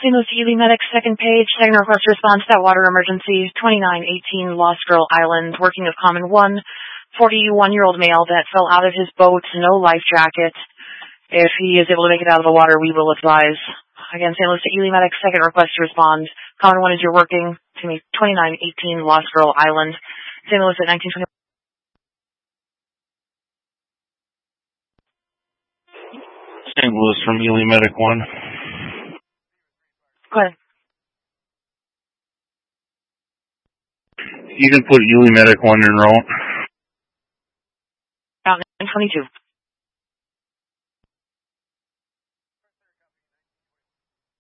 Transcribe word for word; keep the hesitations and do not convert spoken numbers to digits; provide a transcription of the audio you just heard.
Saint Louis Ely Medic, second page, second request to respond to that water emergency, twenty-nine eighteen Lost Girl Island, working of Common one, forty-one-year-old male that fell out of his boat, no life jacket. If he is able to make it out of the water, we will advise. Again, Saint Louis Ely Medic, second request to respond. Common one is you're working, to me, twenty-nine eighteen Lost Girl Island, Saint Louis at nineteen twenty. Saint Louis from Ely Medic one. Go ahead. You can put Ely Medic one in route. About nine twenty-two.